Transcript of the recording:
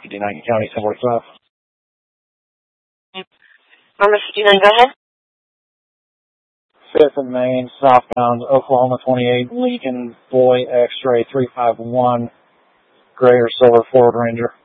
59 County 1045. Number 59, go ahead. 5th and Main, southbound Oklahoma 28, Lincoln Boy X-ray 351, gray or silver Ford Ranger.